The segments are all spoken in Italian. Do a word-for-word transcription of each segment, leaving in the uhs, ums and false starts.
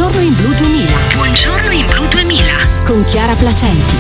Buongiorno in Blu duemila. Buongiorno in Blu duemila. Con Chiara Placenti.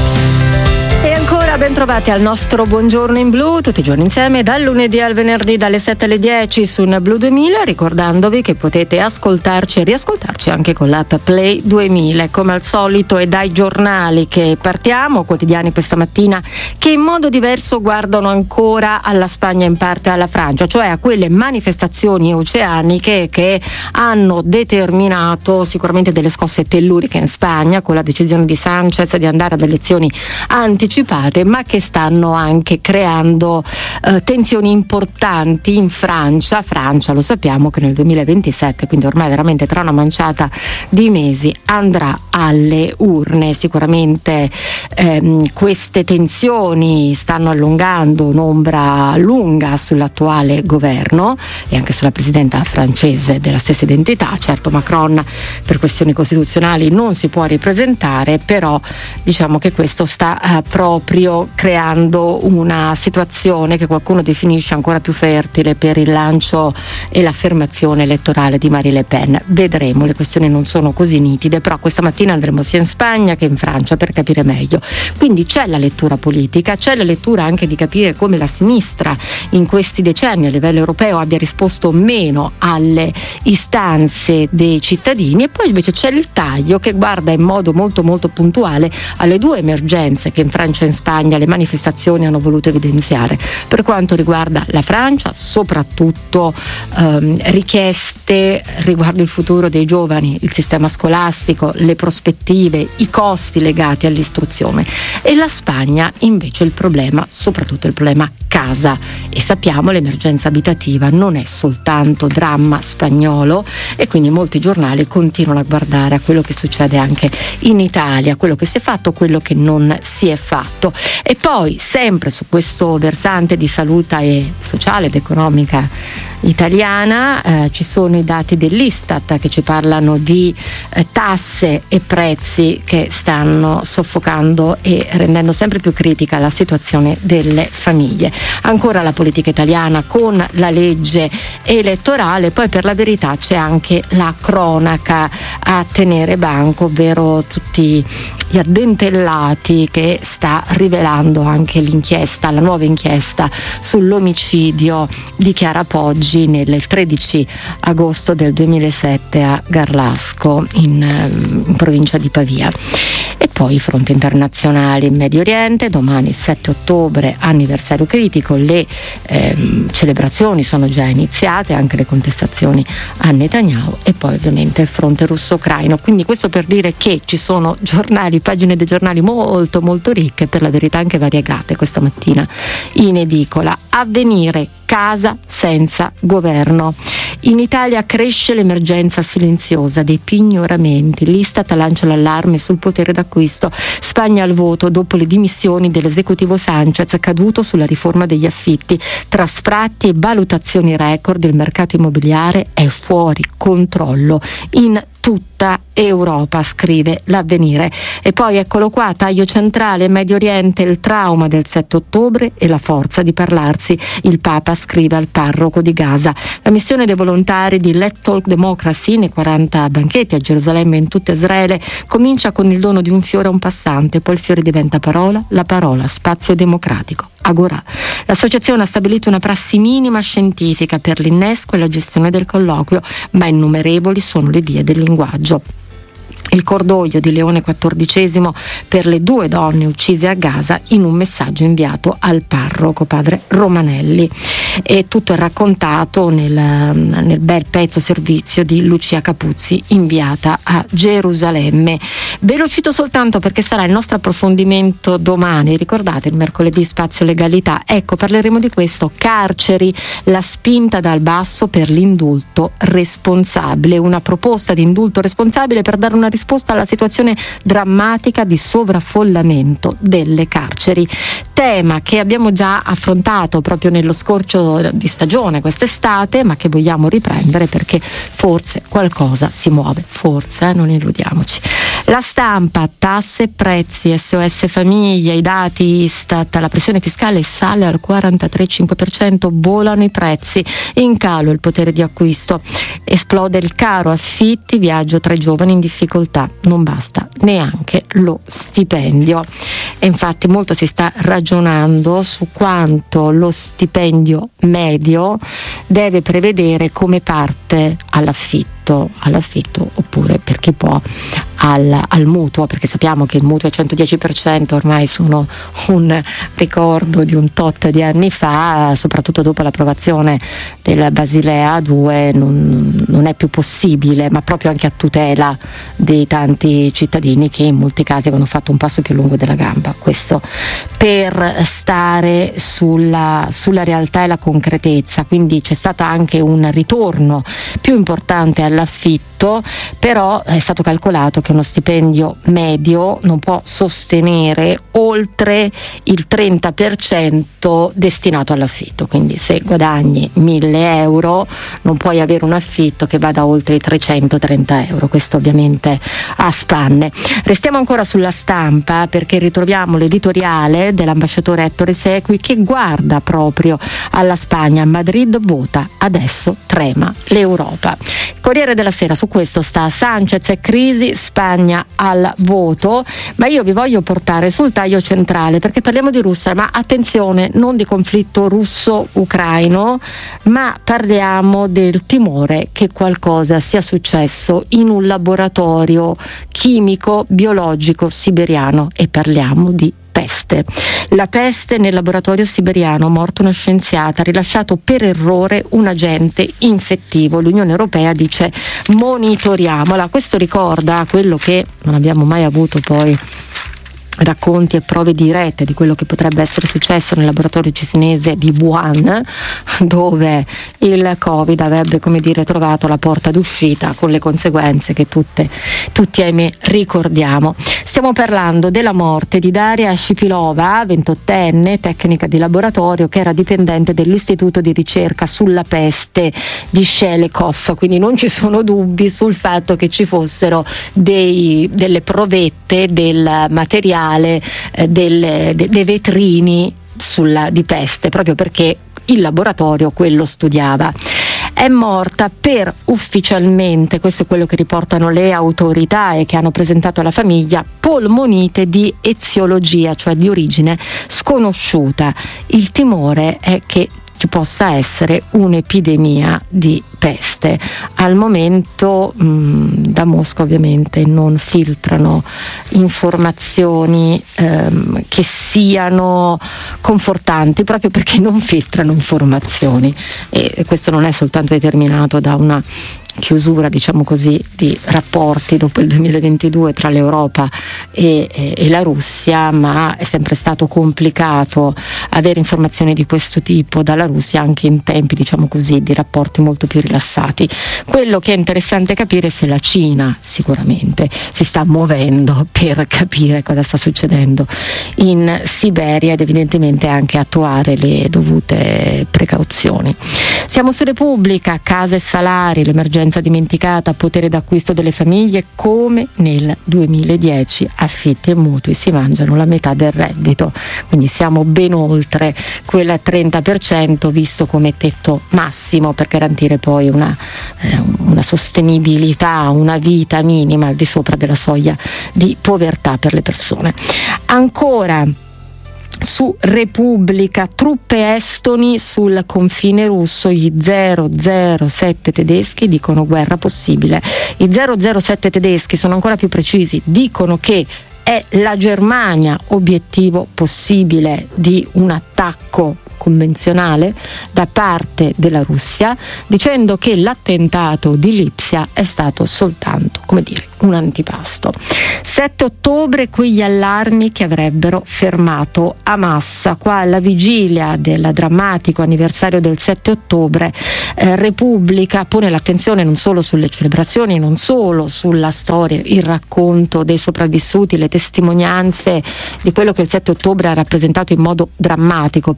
E ancora ben trovati al nostro Buongiorno in Blu, tutti i giorni insieme, dal lunedì al venerdì dalle sette alle dieci su Blu duemila, ricordandovi che potete ascoltarci e riascoltarci anche con l'app Play duemila. Come al solito è dai giornali che partiamo, quotidiani questa mattina che in modo diverso guardano ancora alla Spagna e in parte alla Francia, cioè a quelle manifestazioni oceaniche che hanno determinato sicuramente delle scosse telluriche in Spagna, con la decisione di Sánchez di andare ad elezioni anticipate, ma che stanno anche creando eh, tensioni importanti in Francia. Francia, lo sappiamo che nel duemilaventisette, quindi ormai veramente tra una manciata di mesi, andrà alle urne. Sicuramente ehm, queste tensioni stanno allungando un'ombra lunga sull'attuale governo e anche sulla presidenta francese della stessa identità. Certo, Macron per questioni costituzionali non si può ripresentare, però diciamo che questo sta eh, proprio creando una situazione che qualcuno definisce ancora più fertile per il lancio e l'affermazione elettorale di Marine Le Pen. Vedremo, le questioni non sono così nitide, però questa mattina andremo sia in Spagna che in Francia per capire meglio. Quindi c'è la lettura politica, c'è la lettura anche di capire come la sinistra in questi decenni a livello europeo abbia risposto meno alle istanze dei cittadini, e poi invece c'è il taglio che guarda in modo molto molto puntuale alle due emergenze che in Francia e in Spagna le manifestazioni hanno voluto evidenziare. Per quanto riguarda la Francia, soprattutto ehm, richieste riguardo il futuro dei giovani, il sistema scolastico, le prospettive, i costi legati all'istruzione. E la Spagna invece il problema, soprattutto il problema casa, e sappiamo l'emergenza abitativa non è soltanto dramma spagnolo, e quindi molti giornali continuano a guardare a quello che succede anche in Italia, quello che si è fatto, quello che non si è fatto. E poi sempre su questo versante di salute e sociale ed economica italiana eh, ci sono i dati dell'Istat che ci parlano di eh, tasse e prezzi che stanno soffocando e rendendo sempre più critica la situazione delle famiglie. Ancora la politica italiana con la legge elettorale, poi per la verità c'è anche la cronaca a tenere banco, ovvero tutti gli addentellati che sta rivelando anche l'inchiesta, la nuova inchiesta sull'omicidio di Chiara Poggi nel tredici agosto del duemilasette a Garlasco in, in provincia di Pavia. E poi i fronti internazionali in Medio Oriente, domani sette ottobre, anniversario critico, le ehm, celebrazioni sono già iniziate, anche le contestazioni a Netanyahu, e poi ovviamente il fronte russo-ucraino. Quindi questo per dire che ci sono giornali, pagine dei giornali molto molto ricche, per la verità anche variegate questa mattina in edicola. Avvenire, casa senza governo. In Italia cresce l'emergenza silenziosa dei pignoramenti. L'Istat lancia l'allarme sul potere d'acquisto. Spagna al voto dopo le dimissioni dell'esecutivo Sánchez caduto sulla riforma degli affitti. Tra sfratti e valutazioni record il mercato immobiliare è fuori controllo in tutta Europa, scrive l'Avvenire. E poi eccolo qua, taglio centrale, Medio Oriente, il trauma del sette ottobre e la forza di parlarsi. Il Papa scrive al parroco di Gaza. La missione dei volontari di Let's Talk Democracy nei quaranta banchetti a Gerusalemme e in tutta Israele comincia con il dono di un fiore a un passante, poi il fiore diventa parola, la parola spazio democratico. Agora. L'associazione ha stabilito una prassi minima scientifica per l'innesco e la gestione del colloquio, ma innumerevoli sono le vie del linguaggio. Il cordoglio di Leone quattordicesimo per le due donne uccise a Gaza in un messaggio inviato al parroco, padre Romanelli. E tutto è raccontato nel, nel bel pezzo servizio di Lucia Capuzzi inviata a Gerusalemme. Ve lo cito soltanto perché sarà il nostro approfondimento domani, ricordate il mercoledì spazio legalità. Ecco, parleremo di questo, carceri, la spinta dal basso per l'indulto responsabile, una proposta di indulto responsabile per dare una risposta alla situazione drammatica di sovraffollamento delle carceri. Tema che abbiamo già affrontato proprio nello scorcio di stagione quest'estate, ma che vogliamo riprendere perché forse qualcosa si muove, forse, eh, non illudiamoci. La Stampa, tasse, prezzi, S O S famiglia, i dati Istat, la pressione fiscale sale al quarantatré virgola cinque per cento, volano i prezzi, in calo il potere di acquisto, esplode il caro affitti, viaggio tra i giovani in difficoltà, non basta neanche lo stipendio. E infatti molto si sta ragionando su quanto lo stipendio medio deve prevedere come parte all'affitto, all'affitto oppure per chi può al, al mutuo, perché sappiamo che il mutuo è centodieci per cento, ormai sono un ricordo di un tot di anni fa, soprattutto dopo l'approvazione del Basilea due non, non è più possibile, ma proprio anche a tutela dei tanti cittadini che in molti casi avevano fatto un passo più lungo della gamba. Questo per stare sulla, sulla realtà e la concretezza, quindi c'è stato anche un ritorno più importante all'affitto, però è stato calcolato che uno stipendio medio non può sostenere oltre il trenta per cento destinato all'affitto, quindi se guadagni mille euro non puoi avere un affitto che vada oltre i trecentotrenta euro, questo ovviamente a spanne. Restiamo ancora sulla Stampa perché ritroviamo l'editoriale dell'ambasciatore Ettore Sequi che guarda proprio alla Spagna. Madrid vota, adesso trema l'Europa. Corriere della Sera, su questo sta: Sanchez e crisi, Spagna al voto. Ma io vi voglio portare sul taglio centrale perché parliamo di Russia, ma attenzione, non di conflitto russo-ucraino, ma parliamo del timore che qualcosa sia successo in un laboratorio chimico biologico siberiano, e parliamo di peste. La peste nel laboratorio siberiano, morta una scienziata, ha rilasciato per errore un agente infettivo. L'Unione Europea dice monitoriamola. Questo ricorda quello che non abbiamo mai avuto poi racconti e prove dirette di quello che potrebbe essere successo nel laboratorio cinese di Wuhan, dove il Covid avrebbe, come dire, trovato la porta d'uscita, con le conseguenze che tutte, tutti ahimè ricordiamo. Stiamo parlando della morte di Daria Shipilova, ventottenne, tecnica di laboratorio che era dipendente dell'Istituto di ricerca sulla peste di Shelekov, quindi non ci sono dubbi sul fatto che ci fossero dei, delle provette del materiale eh, delle, de, dei vetrini sulla, di peste, proprio perché il laboratorio quello studiava. È morta per, ufficialmente, questo è quello che riportano le autorità e che hanno presentato alla famiglia, polmonite di eziologia, cioè di origine sconosciuta. Il timore è che ci possa essere un'epidemia di peste. Al momento mh, da Mosca ovviamente non filtrano informazioni ehm, che siano confortanti, proprio perché non filtrano informazioni, e questo non è soltanto determinato da una chiusura, diciamo così, di rapporti dopo il duemilaventidue tra l'Europa e, e, e la Russia, ma è sempre stato complicato avere informazioni di questo tipo dalla Russia anche in tempi, diciamo così, di rapporti molto più rilassati. Quello che è interessante capire è se la Cina sicuramente si sta muovendo per capire cosa sta succedendo in Siberia ed evidentemente anche attuare le dovute precauzioni. Siamo su Repubblica, case e salari, l'emergenza dimenticata, potere d'acquisto delle famiglie come nel duemiladieci, affitti e mutui si mangiano la metà del reddito, quindi siamo ben oltre quel trenta per cento visto come tetto massimo per garantire poi una, eh, una sostenibilità, una vita minima al di sopra della soglia di povertà per le persone. Ancora su Repubblica, truppe estoni sul confine russo, gli zero zero sette tedeschi dicono guerra possibile. I zero zero sette tedeschi sono ancora più precisi, dicono che è la Germania obiettivo possibile di un attacco convenzionale da parte della Russia, dicendo che l'attentato di Lipsia è stato soltanto, come dire, un antipasto. sette ottobre, quegli allarmi che avrebbero fermato Hamas. Qua alla vigilia del drammatico anniversario del sette ottobre, eh, Repubblica pone l'attenzione non solo sulle celebrazioni, non solo sulla storia, il racconto dei sopravvissuti, le testimonianze di quello che il sette ottobre ha rappresentato in modo drammatico per gli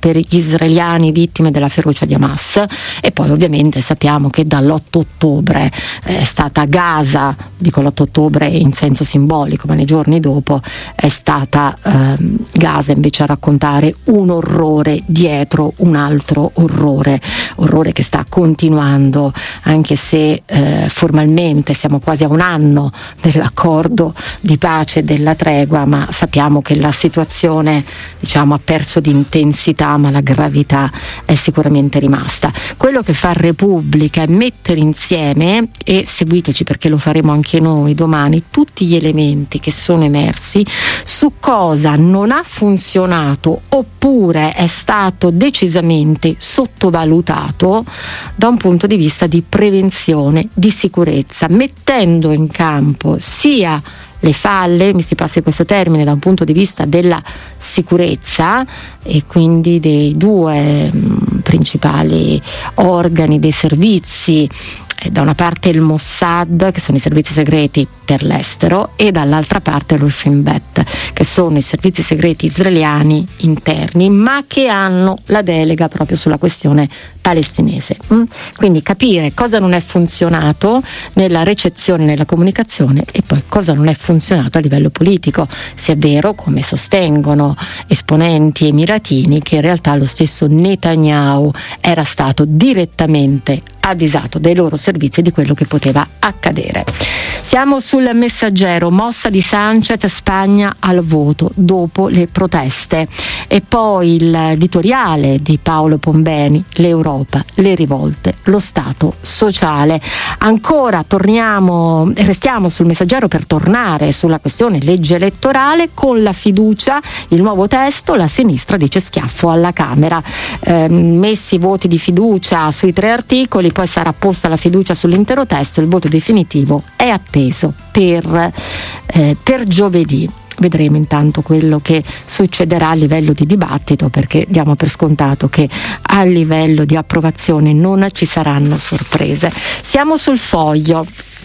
israeliani vittime della ferocia di Hamas. E poi ovviamente sappiamo che dall'otto ottobre è stata Gaza, dico l'otto ottobre in senso simbolico, ma nei giorni dopo è stata ehm, Gaza invece a raccontare un orrore dietro un altro orrore, orrore che sta continuando, anche se eh, formalmente siamo quasi a un anno dell'accordo di pace e della tregua, ma sappiamo che la situazione, diciamo, ha perso di intensità, ma la gravità è sicuramente rimasta. Quello che fa Repubblica è mettere insieme, e seguiteci perché lo faremo anche noi domani, tutti gli elementi che sono emersi su cosa non ha funzionato oppure è stato decisamente sottovalutato da un punto di vista di prevenzione, di sicurezza, mettendo in campo sia le falle, mi si passi questo termine, da un punto di vista della sicurezza, e quindi dei due mh, principali organi dei servizi, eh, da una parte il Mossad, che sono i servizi segreti per l'estero, e dall'altra parte lo Shin Bet, che sono i servizi segreti israeliani interni, ma che hanno la delega proprio sulla questione palestinese. Mm? Quindi capire cosa non è funzionato nella ricezione, nella comunicazione, e poi cosa non è funzionato a livello politico, se è vero, come sostengono esponenti emiratini, che in realtà lo stesso Netanyahu era stato direttamente avvisato dai loro servizi di quello che poteva accadere. Siamo sul Messaggero, mossa di Sanchez, Spagna al voto dopo le proteste, e poi l'editoriale di Paolo Pombeni, l'Europa, le rivolte, lo Stato sociale. Ancora torniamo, restiamo sul Messaggero per tornare sulla questione legge elettorale. Con la fiducia, il nuovo testo, la sinistra dice schiaffo alla Camera, eh, messi voti di fiducia sui tre articoli, poi sarà posta la fiducia sull'intero testo, il voto definitivo è atteso per, eh, per giovedì. Vedremo intanto quello che succederà a livello di dibattito, perché diamo per scontato che a livello di approvazione non ci saranno sorprese. Siamo sul Foglio.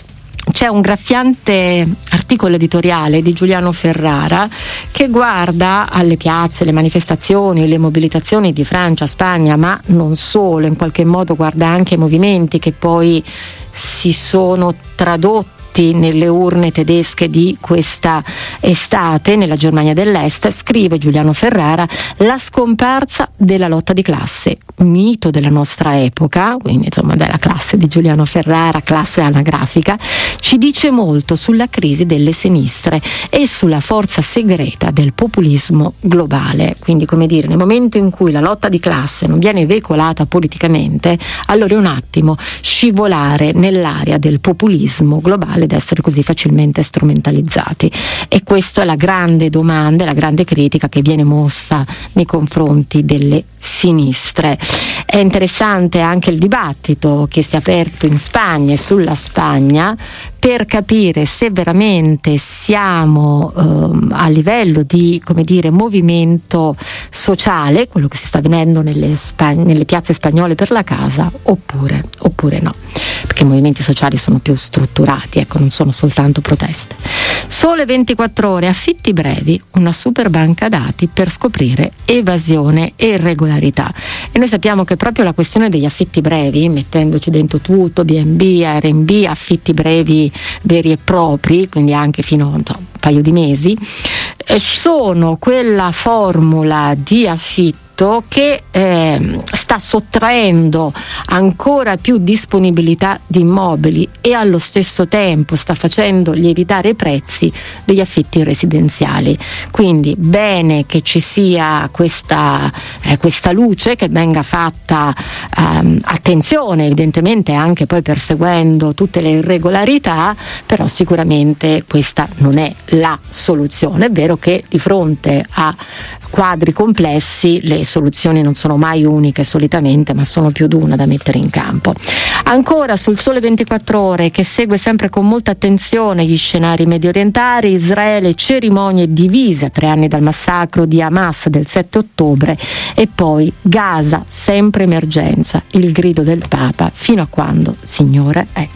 C'è un graffiante articolo editoriale di Giuliano Ferrara che guarda alle piazze, le manifestazioni, le mobilitazioni di Francia, Spagna, ma non solo, in qualche modo guarda anche ai movimenti che poi si sono tradotti nelle urne tedesche di questa estate nella Germania dell'Est. Scrive Giuliano Ferrara: la scomparsa della lotta di classe, mito della nostra epoca, quindi insomma della classe di Giuliano Ferrara, classe anagrafica, ci dice molto sulla crisi delle sinistre e sulla forza segreta del populismo globale. Quindi, come dire, nel momento in cui la lotta di classe non viene veicolata politicamente, allora è un attimo scivolare nell'area del populismo globale ed essere così facilmente strumentalizzati. E questa è la grande domanda, la grande critica che viene mossa nei confronti delle sinistre. È interessante anche il dibattito che si è aperto in Spagna e sulla Spagna per capire se veramente siamo ehm, a livello di, come dire, movimento sociale, quello che si sta avvenendo nelle, Spag- nelle piazze spagnole per la casa, oppure, oppure no, perché i movimenti sociali sono più strutturati, ecco, non sono soltanto proteste. Sole ventiquattro ore, affitti brevi, una super banca dati per scoprire evasione e irregolarità. E noi sappiamo che proprio la questione degli affitti brevi, mettendoci dentro tutto, B and B, Airbnb, affitti brevi veri e propri, quindi anche fino a so, un paio di mesi, eh, sono quella formula di affitto che eh, sta sottraendo ancora più disponibilità di immobili e allo stesso tempo sta facendo lievitare i prezzi degli affitti residenziali. Quindi bene che ci sia questa, eh, questa luce, che venga fatta ehm, attenzione evidentemente anche poi perseguendo tutte le irregolarità, però sicuramente questa non è la soluzione. È vero che di fronte a quadri complessi le soluzioni non sono mai uniche solitamente, ma sono più di una da mettere in campo. Ancora sul Sole ventiquattro ore, che segue sempre con molta attenzione gli scenari mediorientali, Israele, cerimonie divise a tre anni dal massacro di Hamas del sette ottobre, e poi Gaza, sempre emergenza, il grido del Papa: fino a quando, Signore? Ecco,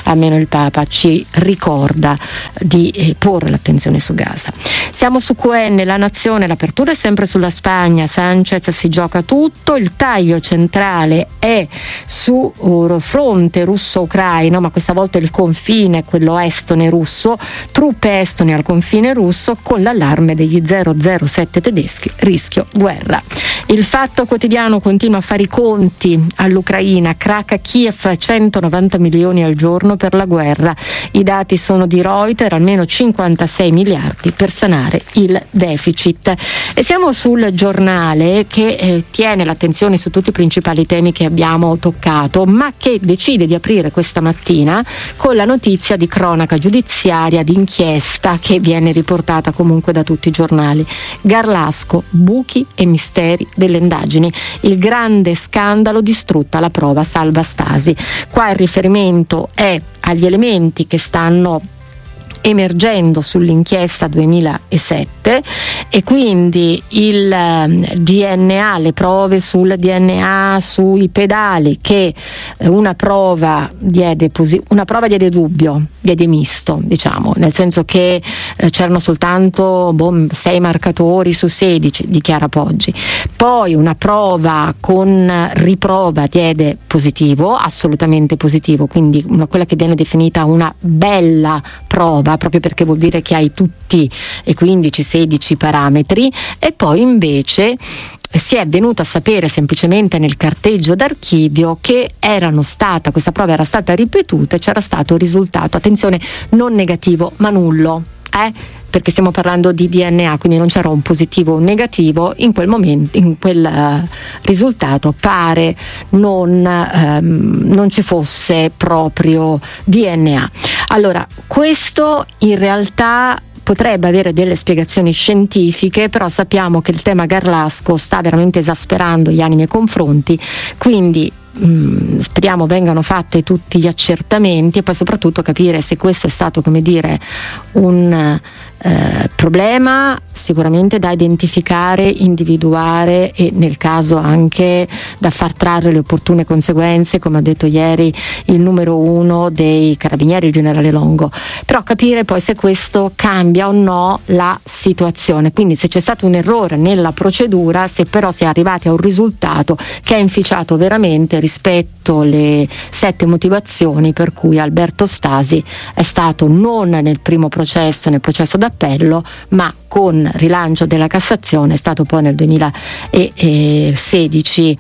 almeno il Papa ci ricorda di eh, porre l'attenzione su Gaza. Siamo su Q N, La Nazione, l'apertura è sempre sulla Spagna, Sanchez si gioca tutto, il taglio centrale è su uh, fronte russo-ucraino, ma questa volta il confine, quello estone russo, truppe estone al confine russo con l'allarme degli zero zero sette tedeschi, rischio guerra. Il Fatto Quotidiano continua a fare i conti all'Ucraina, craca Kiev, centonovanta milioni al giorno per la guerra, i dati sono di Reuters, almeno cinquantasei miliardi per sanare il deficit. E siamo sul Giornale che eh, tiene l'attenzione su tutti i principali temi che abbiamo toccato, ma che decide di aprire questa mattina con la notizia di cronaca giudiziaria, di inchiesta che viene riportata comunque da tutti i giornali. Garlasco, buchi e misteri delle indagini, il grande scandalo, distrutta la prova salva Stasi. Qua il riferimento è agli elementi che stanno emergendo sull'inchiesta duemilasette e quindi il D N A, le prove sul D N A sui pedali, che una prova diede una prova diede dubbio, diede misto, diciamo, nel senso che eh, c'erano soltanto boh, sei marcatori su sedici, dichiara Poggi. Poi una prova con riprova diede positivo, assolutamente positivo, quindi una, quella che viene definita una bella prova, proprio perché vuol dire che hai tutti e quindici sedici parametri. E poi invece si è venuto a sapere semplicemente nel carteggio d'archivio che erano stata questa prova era stata ripetuta e c'era stato un risultato, attenzione, non negativo ma nullo, eh? perché stiamo parlando di D N A, quindi non c'era un positivo o un negativo. In quel momento, in quel uh, risultato pare non, um, non ci fosse proprio D N A. Allora, questo in realtà potrebbe avere delle spiegazioni scientifiche, però sappiamo che il tema Garlasco sta veramente esasperando gli animi e confronti, quindi mh, speriamo vengano fatti tutti gli accertamenti e poi soprattutto capire se questo è stato, come dire, un eh, problema sicuramente da identificare, individuare e nel caso anche da far trarre le opportune conseguenze, come ha detto ieri il numero uno dei Carabinieri, il generale Longo, però capire poi se questo cambia o no la situazione, quindi se c'è stato un errore nella procedura, se però si è arrivati a un risultato che è inficiato veramente rispetto alle sette motivazioni per cui Alberto Stasi è stato non nel primo processo, nel processo d'appello, ma con rilancio della Cassazione è stato poi nel duemilasedici,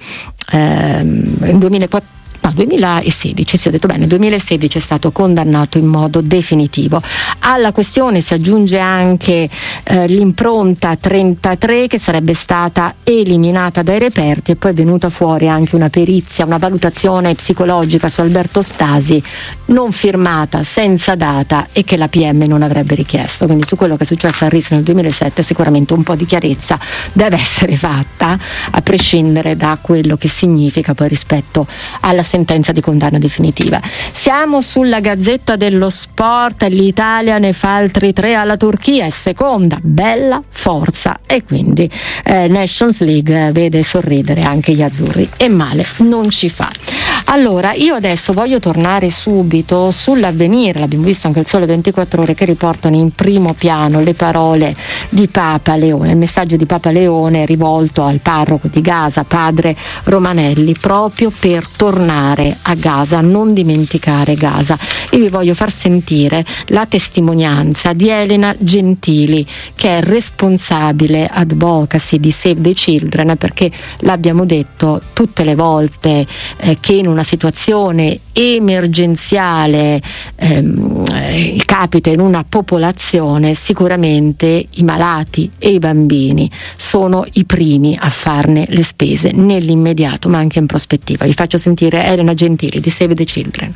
ehm, nel duemilaquattordici, no, duemilasedici, sì, ho detto bene, duemilasedici è stato condannato in modo definitivo. Alla questione si aggiunge anche eh, l'impronta trentatré che sarebbe stata eliminata dai reperti e poi è venuta fuori anche una perizia, una valutazione psicologica su Alberto Stasi non firmata, senza data e che la P M non avrebbe richiesto. Quindi su quello che è successo a Riso nel duemilasette sicuramente un po' di chiarezza deve essere fatta, a prescindere da quello che significa poi rispetto alla sentenza di condanna definitiva. Siamo sulla Gazzetta dello Sport, l'Italia ne fa altri tre alla Turchia, è seconda, bella forza, e quindi eh, Nations League vede sorridere anche gli azzurri e male non ci fa. Allora io adesso voglio tornare subito sull'Avvenire, l'abbiamo visto anche il Sole ventiquattro Ore, che riportano in primo piano le parole di Papa Leone, il messaggio di Papa Leone rivolto al parroco di Gaza, padre Romanelli, proprio per tornare a Gaza, non dimenticare Gaza. Io vi voglio far sentire la testimonianza di Elena Gentili, che è responsabile advocacy di Save the Children, perché l'abbiamo detto tutte le volte eh, che in una situazione emergenziale ehm, eh, capita in una popolazione, sicuramente i malati e i bambini sono i primi a farne le spese nell'immediato ma anche in prospettiva. Vi faccio sentire Elena Gentili di Save the Children.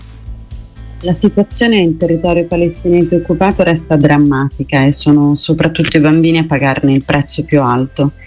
La situazione in territorio palestinese occupato resta drammatica e sono soprattutto i bambini a pagarne il prezzo più alto.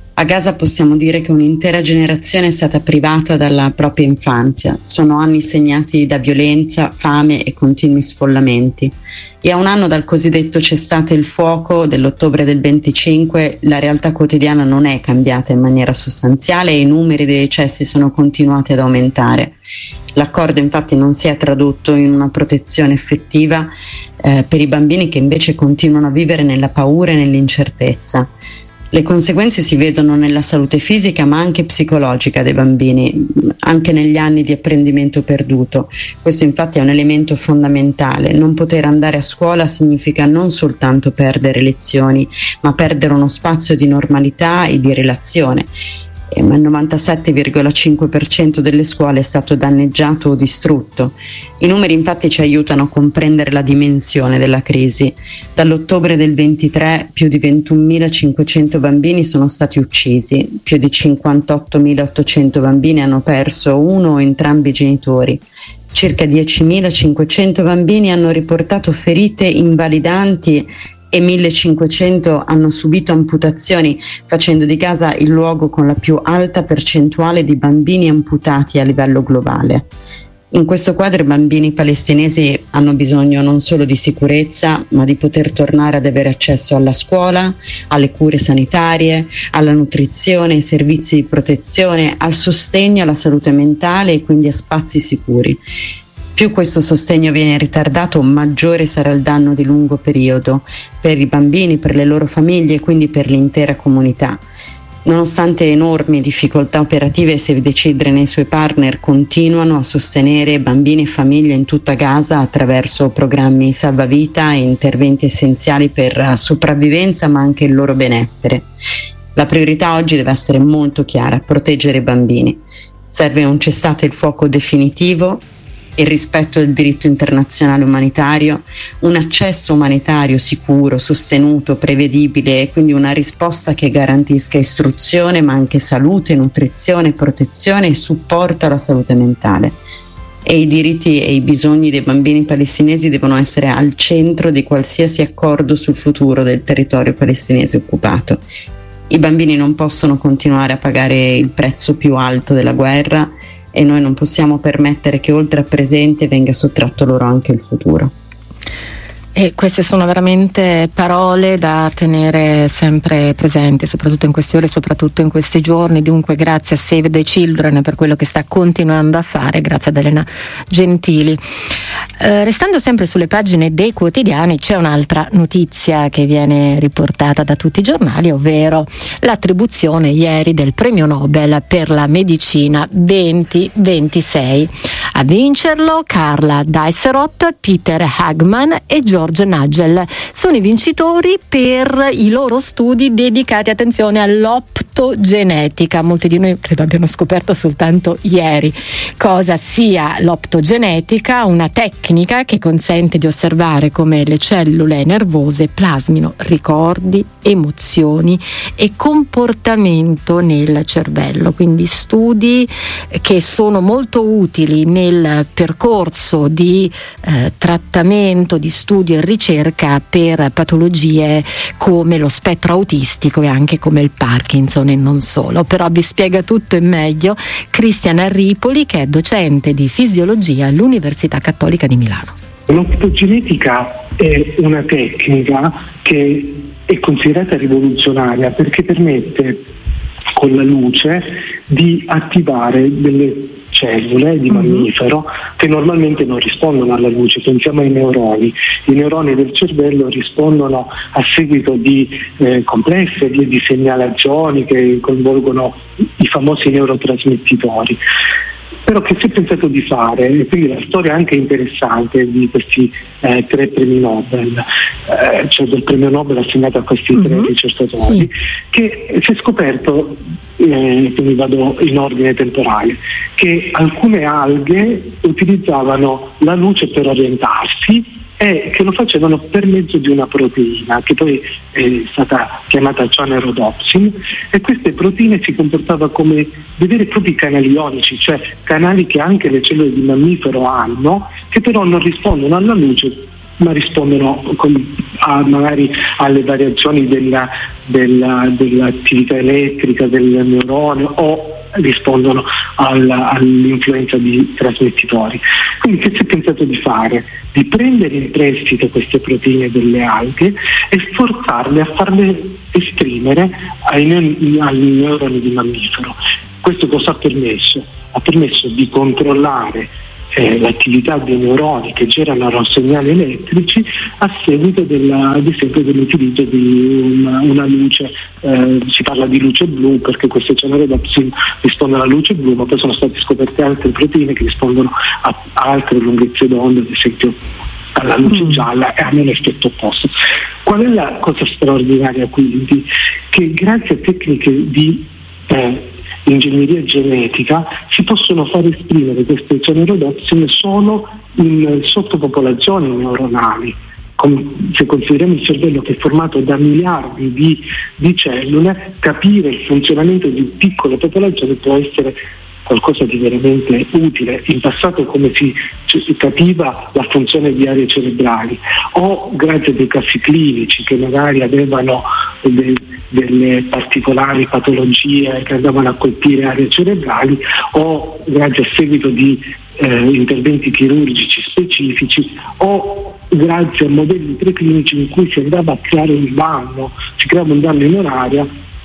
A Gaza possiamo dire che un'intera generazione è stata privata dalla propria infanzia. Sono anni segnati da violenza, fame e continui sfollamenti. E a un anno dal cosiddetto cessate il fuoco dell'ottobre del venticinque, la realtà quotidiana non è cambiata in maniera sostanziale e i numeri dei decessi sono continuati ad aumentare. L'accordo infatti non si è tradotto in una protezione effettiva eh, per i bambini che invece continuano a vivere nella paura e nell'incertezza. Le conseguenze si vedono nella salute fisica ma anche psicologica dei bambini, anche negli anni di apprendimento perduto. Questo infatti è un elemento fondamentale. Non poter andare a scuola significa non soltanto perdere lezioni, ma perdere uno spazio di normalità e di relazione. Ma il novantasette virgola cinque per cento delle scuole è stato danneggiato o distrutto. I numeri infatti ci aiutano a comprendere la dimensione della crisi. Dall'ottobre del ventitré più di ventunomilacinquecento bambini sono stati uccisi, più di cinquantottomilaottocento bambini hanno perso uno o entrambi i genitori. Circa diecimilacinquecento bambini hanno riportato ferite invalidanti e millecinquecento hanno subito amputazioni, facendo di Gaza il luogo con la più alta percentuale di bambini amputati a livello globale. In questo quadro i bambini palestinesi hanno bisogno non solo di sicurezza, ma di poter tornare ad avere accesso alla scuola, alle cure sanitarie, alla nutrizione, ai servizi di protezione, al sostegno alla salute mentale e quindi a spazi sicuri. Più questo sostegno viene ritardato, maggiore sarà il danno di lungo periodo per i bambini, per le loro famiglie e quindi per l'intera comunità. Nonostante enormi difficoltà operative, Save the Children e i suoi partner continuano a sostenere bambini e famiglie in tutta Gaza attraverso programmi salvavita e interventi essenziali per sopravvivenza ma anche il loro benessere. La priorità oggi deve essere molto chiara: proteggere i bambini. Serve un cessate il fuoco definitivo, il rispetto del diritto internazionale umanitario, un accesso umanitario sicuro, sostenuto, prevedibile e quindi una risposta che garantisca istruzione ma anche salute, nutrizione, protezione e supporto alla salute mentale. E i diritti e i bisogni dei bambini palestinesi devono essere al centro di qualsiasi accordo sul futuro del territorio palestinese occupato. I bambini non possono continuare a pagare il prezzo più alto della guerra e noi non possiamo permettere che oltre al presente venga sottratto loro anche il futuro. E queste sono veramente parole da tenere sempre presenti, soprattutto in queste ore, soprattutto in questi giorni. Dunque grazie a Save the Children per quello che sta continuando a fare, grazie ad Elena Gentili. Eh, restando sempre sulle pagine dei quotidiani, c'è un'altra notizia che viene riportata da tutti i giornali, ovvero l'attribuzione ieri del premio Nobel per la medicina duemilaventisei. A vincerlo Carla Dijsselroth, Peter Hagman e George Nagel. Sono i vincitori per i loro studi dedicati, attenzione, all'optogenetica. Molti di noi credo abbiano scoperto soltanto ieri cosa sia l'optogenetica, una tecnica che consente di osservare come le cellule nervose plasmino ricordi, emozioni e comportamento nel cervello. Quindi studi che sono molto utili nel percorso di eh, trattamento, di studio e ricerca per patologie come lo spettro autistico e anche come il Parkinson e non solo. Però vi spiega tutto e meglio Cristian Arripoli, che è docente di fisiologia all'Università Cattolica di Milano. L'optogenetica è una tecnica che è considerata rivoluzionaria perché permette con la luce di attivare delle cellule di mammifero che normalmente non rispondono alla luce. Pensiamo ai neuroni. I neuroni del cervello rispondono a seguito di eh, complesse di, di segnalazioni che coinvolgono i famosi neurotrasmettitori. Però che si è pensato di fare, e quindi la storia anche interessante di questi eh, tre premi Nobel, eh, cioè del premio Nobel assegnato a questi mm-hmm. tre ricercatori, sì. Che si è scoperto, eh, quindi vado in ordine temporale, che alcune alghe utilizzavano la luce per orientarsi e che lo facevano per mezzo di una proteina che poi è stata chiamata cianerodopsin, e queste proteine si comportavano come dei veri e propri canali ionici, cioè canali che anche le cellule di mammifero hanno, che però non rispondono alla luce ma rispondono con, a, magari alle variazioni della, della, dell'attività elettrica del neurone o rispondono alla, all'influenza di trasmettitori. Quindi che si è pensato di fare? Di prendere in prestito queste proteine delle alghe e forzarle a farle esprimere ai, ne- ai neuroni di mammifero. Questo cosa ha permesso? Ha permesso di controllare Eh, l'attività dei neuroni che generano segnali elettrici a seguito della, ad esempio dell'utilizzo di una, una luce, eh, si parla di luce blu perché queste cianorodopsin rispondono alla luce blu, ma poi sono state scoperte altre proteine che rispondono a, a altre lunghezze d'onda, ad esempio alla luce mm. gialla, e hanno l'effetto opposto. Qual è la cosa straordinaria quindi? Che grazie a tecniche di eh, ingegneria genetica si possono far esprimere queste cianorodopsine solo in sottopopolazioni neuronali. Se consideriamo il cervello che è formato da miliardi di, di cellule, capire il funzionamento di piccole popolazioni può essere qualcosa di veramente utile. In passato come si, cioè, si capiva la funzione di aree cerebrali, o grazie a dei casi clinici che magari avevano de, delle particolari patologie che andavano a colpire aree cerebrali, o grazie a seguito di eh, interventi chirurgici specifici, o grazie a modelli preclinici in cui si andava a creare un danno, si creava un danno in un'area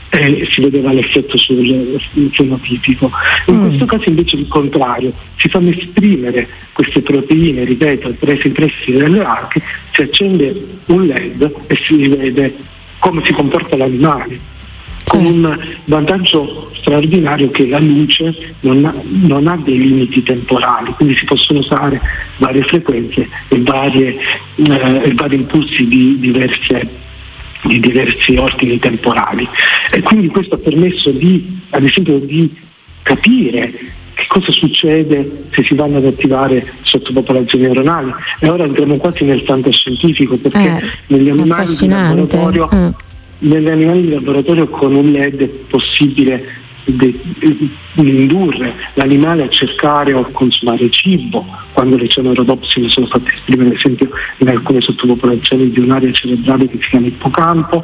e si vedeva l'effetto sul fenotipico. In mm. questo caso invece il contrario, si fanno esprimere queste proteine, ripeto, prese in prestito dalle alghe, si accende un led e si vede come si comporta l'animale, con un vantaggio straordinario che la luce non ha, non ha dei limiti temporali, quindi si possono usare varie frequenze e, varie, eh, e vari impulsi di diverse di diversi ordini temporali, e quindi questo ha permesso di, ad esempio, di capire che cosa succede se si vanno ad attivare sottopopolazioni neuronali. E ora entriamo quasi nel fantascientifico, perché eh, negli animali di laboratorio mm. negli animali di laboratorio con un led è possibile de, de, indurre l'animale a cercare o a consumare cibo quando le cianorodopsine sono fatte esprimere, ad esempio in alcune sottopopolazioni di un'area cerebrale che si chiama ippocampo,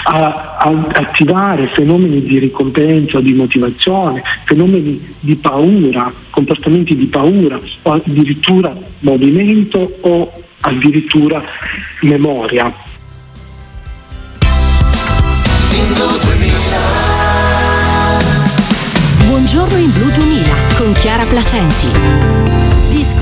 a, a attivare fenomeni di ricompensa o di motivazione, fenomeni di paura, comportamenti di paura, o addirittura movimento o addirittura memoria. Buongiorno in Blu duemila con Chiara Placenti.